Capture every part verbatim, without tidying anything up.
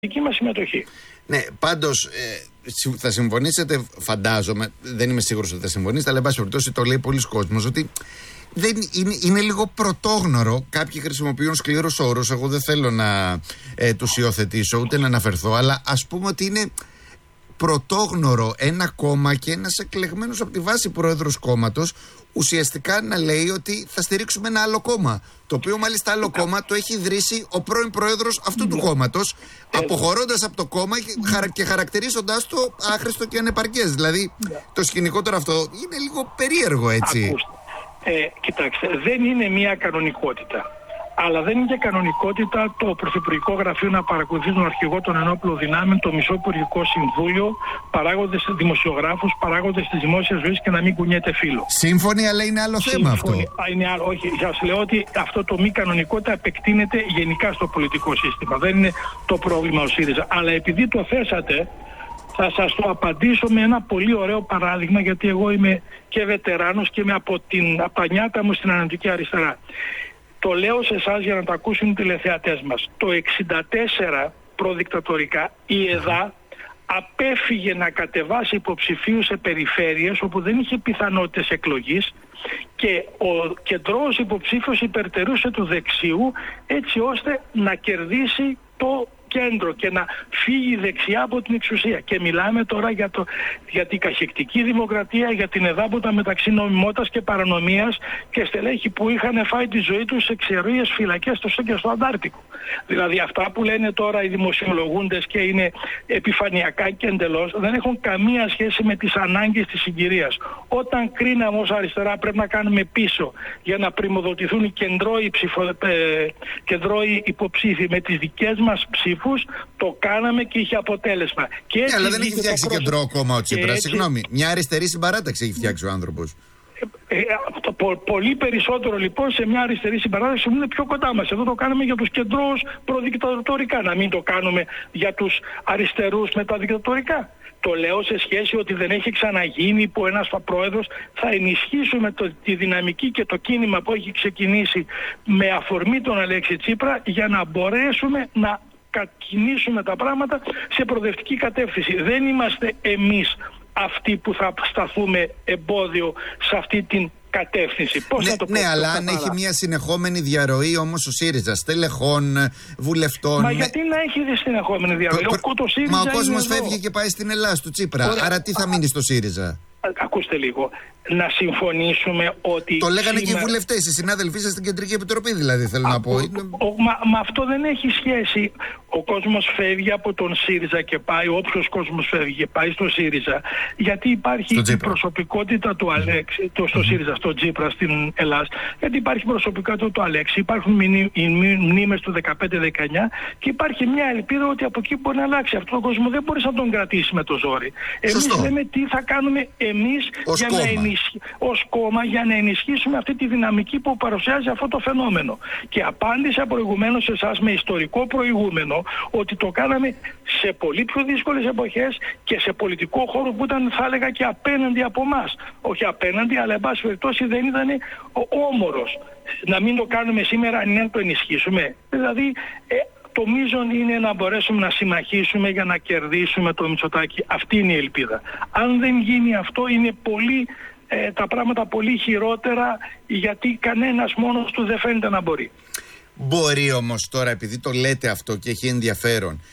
δική μας συμμετοχή. Ναι, πάντως ε, θα συμφωνήσετε, φαντάζομαι, δεν είμαι σίγουρος ότι θα συμφωνήσετε, αλλά εν πάση περιπτώσει το λέει πολλοί κόσμος, ότι δεν είναι, είναι λίγο πρωτόγνωρο. Κάποιοι χρησιμοποιούν σκληρούς όρους. Εγώ δεν θέλω να ε, τους υιοθετήσω ούτε να αναφερθώ, αλλά ας πούμε ότι είναι πρωτόγνωρο ένα κόμμα και ένας εκλεγμένος από τη βάση πρόεδρος κόμματος ουσιαστικά να λέει ότι θα στηρίξουμε ένα άλλο κόμμα. Το οποίο μάλιστα άλλο κόμμα το έχει ιδρύσει ο πρώην πρόεδρος αυτού του κόμματος, αποχωρώντας από το κόμμα και χαρακτηρίζοντας το άχρηστο και ανεπαρκές. Δηλαδή το σκηνικό τώρα αυτό είναι λίγο περίεργο, έτσι. Ε, κοιτάξτε, δεν είναι μια κανονικότητα. Αλλά δεν είναι και κανονικότητα το Πρωθυπουργικό Γραφείο να παρακολουθεί τον αρχηγό των ενόπλων δυνάμεων, το μισό Υπουργικό Συμβούλιο, παράγοντες δημοσιογράφους, παράγοντες της δημόσιας ζωής και να μην κουνιέται φύλλο. Σύμφωνοι, αλλά είναι άλλο Σύμφωνοι, θέμα αυτό. Είναι άλλο, όχι, σας λέω ότι αυτό το μη κανονικότητα επεκτείνεται γενικά στο πολιτικό σύστημα. Δεν είναι το πρόβλημα ο ΣΥΡΙΖΑ. Αλλά επειδή το θέσατε, θα σας το απαντήσω με ένα πολύ ωραίο παράδειγμα, γιατί εγώ είμαι και βετεράνος και είμαι από, την, από τα νιάτα μου στην Ανατολική Αριστερά. Το λέω σε εσάς για να το ακούσουν οι τηλεθεατές μας. Το εξήντα τέσσερα προδικτατορικά η ΕΔΑ απέφυγε να κατεβάσει υποψηφίους σε περιφέρειες όπου δεν είχε πιθανότητες εκλογής και ο κεντρός υποψήφιος υπερτερούσε του δεξιού έτσι ώστε να κερδίσει το κέντρο και να φύγει δεξιά από την εξουσία. Και μιλάμε τώρα για, το, για την καχεκτική δημοκρατία, για την εδάποτα μεταξύ νομιμότητας και παρανομίας και στελέχη που είχαν φάει τη ζωή τους σε ξερίες φυλακές στο και στο Αντάρτικο. Δηλαδή αυτά που λένε τώρα οι δημοσιολογούντες και είναι επιφανειακά και εντελώς δεν έχουν καμία σχέση με τις ανάγκες της συγκυρίας. Όταν κρίναμε ως αριστερά πρέπει να κάνουμε πίσω για να πρημοδοτηθούν οι κεντρώοι, ψηφο, ε, κεντρώοι υποψήφοι με τις δικές μας ψήφους, το κάναμε και είχε αποτέλεσμα. Και ναι, αλλά δεν έχει φτιάξει πρόσ... κεντρό κόμμα ο Τσίπρας. Έτσι... Συγγνώμη, μια αριστερή συμπαράταξη έχει φτιάξει ο άνθρωπος. Ε, ε, το, πο, πολύ περισσότερο λοιπόν σε μια αριστερή συμπαράταξη που είναι πιο κοντά μας. Εδώ το κάνουμε για τους κεντρώους προδικτατορικά. Να μην το κάνουμε για τους αριστερούς μεταδικτατορικά. Το λέω σε σχέση ότι δεν έχει ξαναγίνει που ένας πρόεδρος θα ενισχύσουμε το, τη δυναμική και το κίνημα που έχει ξεκινήσει με αφορμή τον Αλέξη Τσίπρα για να μπορέσουμε να κινήσουμε τα πράγματα σε προοδευτική κατεύθυνση. Δεν είμαστε εμείς αυτοί που θα σταθούμε εμπόδιο σε αυτή την κατεύθυνση. Πώς ναι, θα το πω, ναι, αλλά αν έχει μια συνεχόμενη διαρροή όμως ο ΣΥΡΙΖΑ στελεχών, βουλευτών. Μα με... γιατί να έχει συνεχόμενη διαρροή. Προ... Ο, το ΣΥΡΙΖΑ Μα ο κόσμος εδώ. φεύγει και πάει στην Ελλάδα, του Τσίπρα. Ωραία. Άρα τι θα μείνει στο ΣΥΡΙΖΑ. Ακούστε λίγο. Να συμφωνήσουμε ότι. Το λέγανε σήμερα... και οι βουλευτές, οι συνάδελφοί σας στην Κεντρική Επιτροπή, δηλαδή θέλω Α, να πω. Ο, ο, μα, μα αυτό δεν έχει σχέση. Ο κόσμος φεύγει από τον ΣΥΡΙΖΑ και πάει, όποιος κόσμος φεύγει και πάει στο ΣΥΡΙΖΑ, γιατί υπάρχει η προσωπικότητα του Αλέξη, το, στο mm-hmm. ΣΥΡΙΖΑ, στο Τσίπρα στην Ελλάδα, γιατί υπάρχει προσωπικότητα του Αλέξη, υπάρχουν οι μνήμες του δεκαπέντε δεκαεννιά και υπάρχει μια ελπίδα ότι από εκεί μπορεί να αλλάξει. Αυτό ο κόσμο δεν μπορεί να τον κρατήσει με το ζόρι. Εμείς λέμε τι θα κάνουμε εμείς για να ενισχύ... ως κόμμα για να ενισχύσουμε αυτή τη δυναμική που παρουσιάζει αυτό το φαινόμενο. Και απάντησα προηγουμένως σε εσάς με ιστορικό προηγούμενο ότι το κάναμε σε πολύ πιο δύσκολες εποχές και σε πολιτικό χώρο που ήταν, θα έλεγα, και απέναντι από εμάς. Όχι απέναντι, αλλά εν πάση περιπτώσει δεν ήταν όμορος. Να μην το κάνουμε σήμερα, αν να το ενισχύσουμε. Δηλαδή, ε, το μείζον είναι να μπορέσουμε να συμμαχίσουμε για να κερδίσουμε το Μητσοτάκη. Αυτή είναι η ελπίδα. Αν δεν γίνει αυτό, είναι πολύ, ε, τα πράγματα πολύ χειρότερα, γιατί κανένας μόνος του δεν φαίνεται να μπορεί. Μπορεί όμως τώρα, επειδή το λέτε αυτό και έχει ενδιαφέρον,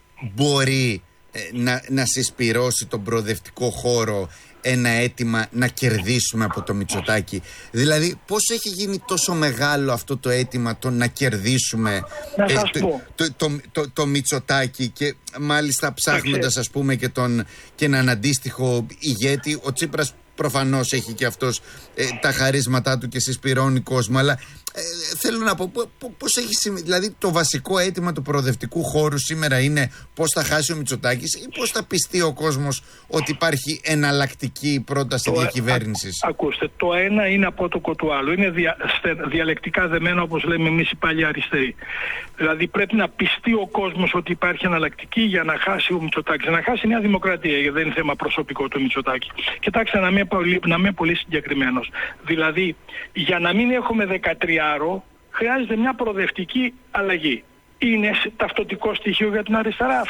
μπορεί ε, να, να συσπυρώσει τον προοδευτικό χώρο ένα αίτημα να κερδίσουμε από το Μητσοτάκη. Δηλαδή πώς έχει γίνει τόσο μεγάλο αυτό το αίτημα το να κερδίσουμε να ε, σας το, πω. το, το, το, το, το Μητσοτάκη και μάλιστα ψάχνοντας ας πούμε και, τον, και έναν αντίστοιχο ηγέτη. Ο Τσίπρας προφανώς έχει και αυτός ε, τα χαρίσματά του και συσπυρώνει κόσμο, αλλά ε, θέλω να πω πώς έχει, δηλαδή το βασικό αίτημα του προοδευτικού χώρου σήμερα είναι πώς θα χάσει ο Μητσοτάκης ή πώς θα πιστεί ο κόσμος ότι υπάρχει εναλλακτική πρόταση το, διακυβέρνησης. Α, ακούστε, το ένα είναι απότοκο του άλλου. Είναι δια, στε, διαλεκτικά δεμένο, όπως λέμε εμείς οι παλιοί αριστεροί. Δηλαδή πρέπει να πιστεί ο κόσμος ότι υπάρχει εναλλακτική για να χάσει ο Μητσοτάκης. Να χάσει μια δημοκρατία, γιατί δεν είναι θέμα προσωπικό του Μητσοτάκη. Κοιτάξτε, να είμαι πολύ, να είμαι πολύ συγκεκριμένος. Δηλαδή, για να μην έχουμε δεκατριάρο, χρειάζεται μια προοδευτική αλλαγή. Είναι ταυτοτικό στοιχείο για την αριστερά.